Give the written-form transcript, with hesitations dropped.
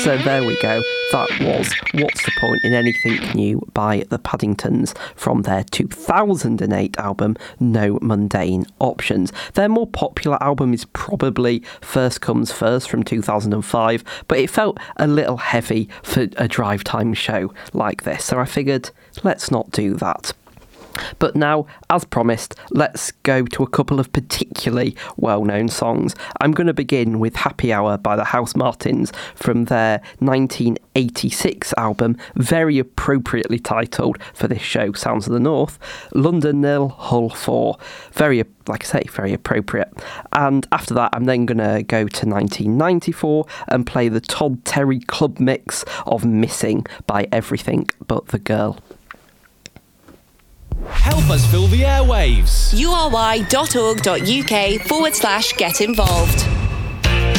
So there we go. That was What's the Point in Anything New by the Paddingtons from their 2008 album No Mundane Options. Their more popular album is probably First Comes First from 2005, but it felt a little heavy for a drive time show like this, so I figured let's not do that. But now, as promised, let's go to a couple of particularly well-known songs. I'm going to begin with Happy Hour by the Housemartins from their 1986 album, very appropriately titled for this show, Sounds of the North, London 0, Hull 4. Very appropriate. And after that, I'm then going to go to 1994 and play the Todd Terry club mix of Missing by Everything But the Girl. Help us fill the airwaves. URY.org.uk/get involved.